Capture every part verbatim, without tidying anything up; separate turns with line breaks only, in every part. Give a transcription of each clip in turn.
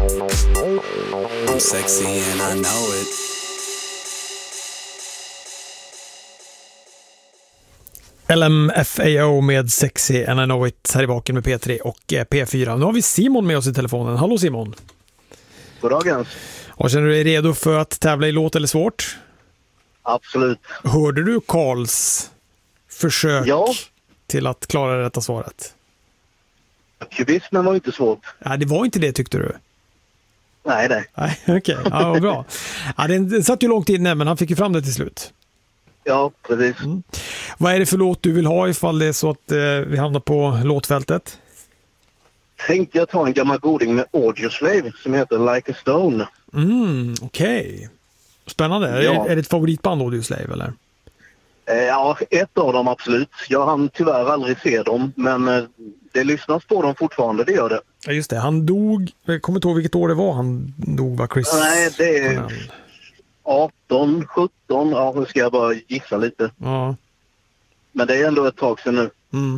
I'm sexy and I know it.
L M F A O med Sexy and I know it här i baken med P tre och P fyra. Nu har vi Simon med oss i telefonen. Hallå Simon.
God dagens.
Och känner du dig redo för att tävla i låt eller svårt?
Absolut.
Hörde du Karls försök
ja.
till att klara rätta svaret?
Kubismen var inte svårt.
Ja, det var inte det tyckte du?
Nej, nej.
Nej, okej. Okay. Ja, vad bra. Ja, den, den satt ju långt inne, men han fick ju fram det till slut.
Ja, precis.
Mm. Vad är det för låt du vill ha ifall det är så att eh, vi hamnar på låtfältet?
Tänkte jag ta en gammal goding med Audioslave som heter Like a Stone.
Mm, okej. Okay. Spännande. Ja. Är, är det ett favoritband Audioslave eller?
Eh, ja, ett av dem absolut. Jag hann tyvärr aldrig se dem, men eh, det lyssnas på dem fortfarande, det gör det.
Ja, just det. Han dog, jag kommer inte ihåg vilket år det var han dog, var Chris?
Nej, det är arton, sjutton, ja, nu ska jag bara gissa lite.
Ja.
Men det är ändå ett tag sedan nu.
Mm.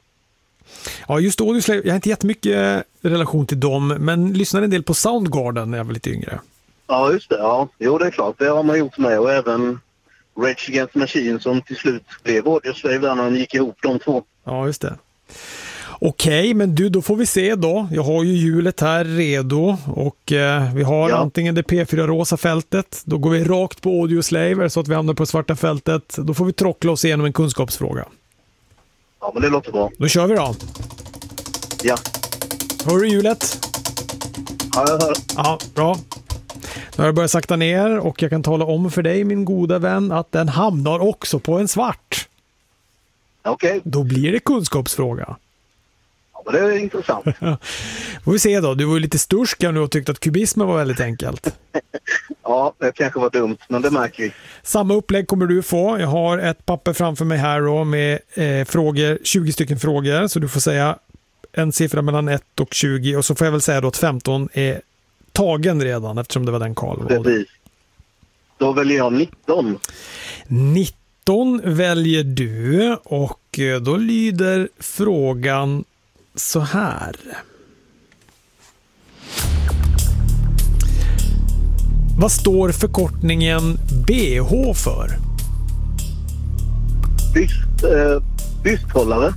Ja, just Audioslave, jag har inte jättemycket relation till dem, men lyssnade en del på Soundgarden när jag var lite yngre.
Ja, just det. Ja, jo, det är klart. Det har man gjort med, och även Rage Against the Machine som till slut blev Audioslave där när han gick ihop de två.
Ja, just det. Okej, okay, men du, då får vi se då. Jag har ju hjulet här redo och eh, vi har ja. antingen det P fyra-rosa fältet. Då går vi rakt på Audioslave så att vi hamnar på svarta fältet. Då får vi trockla oss igenom en kunskapsfråga.
Ja, men det låter bra.
Då kör vi då.
Ja.
Hör du hjulet?
Ja, jag hör.
Ja, bra. Nu har jag börjat sakta ner och jag kan tala om för dig, min goda vän, att den hamnar också på en svart.
Okej. Okay.
Då blir det kunskapsfråga.
Ja, men det är intressant.
Får vi se då. Du var ju lite sturska nu och tyckte att kubismen var väldigt enkelt.
Ja, det kanske var dumt, men det märker vi.
Samma upplägg kommer du få. Jag har ett papper framför mig här då med eh, frågor, tjugo stycken frågor. Så du får säga en siffra mellan ett och tjugo. Och så får jag väl säga då att femton är tagen redan eftersom det var den Karl valde.
Precis. Då väljer jag nitton.
nitton väljer du och då lyder frågan så här. Vad står förkortningen B H för?
Byst, eh, bysthållare.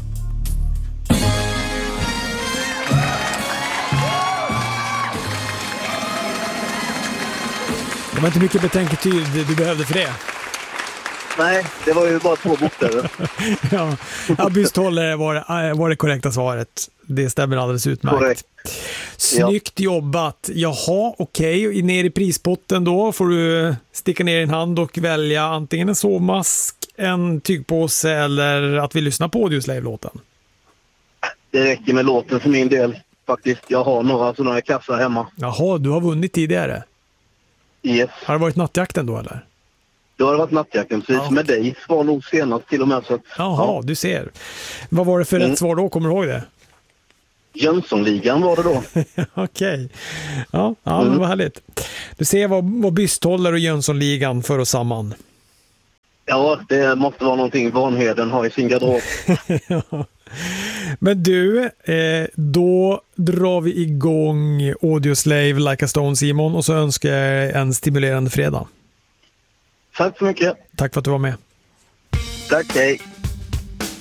Det var inte mycket betänketid du behövde för det.
Nej, det var ju bara två bokstäver.
ja, ja bysthållare var, var det korrekta svaret. Det stämmer alldeles utmärkt.
Korrekt.
Snyggt ja. jobbat. Jaha, okej. Okay. Ner i prispotten då får du sticka ner din hand och välja antingen en sovmask, en tygpåse eller att vi lyssnar på Audioslave-låten.
Det räcker med låten för min del faktiskt. Jag har några sådana här kassar hemma.
Jaha, du har vunnit tidigare.
Yes.
Har det varit nattjakten då eller?
Då har det varit nattjakten, precis ja. med dig. Var nog senast till och med. Så att,
Jaha,
ja.
du ser. Vad var det för mm. rätt svar då? Kommer du ihåg det?
Jönssonligan var det då.
Okej. Okay. Ja, ja mm. men vad härligt. Du ser vad, vad bysthållare och Jönssonligan för oss samman.
Ja, det måste vara någonting Vanheden har i sin garderob.
ja. Men du, eh, då drar vi igång Audioslave Like a Stone, Simon, och så önskar jag en stimulerande fredag.
Tack så mycket.
Tack för att du var med.
Tack, hej.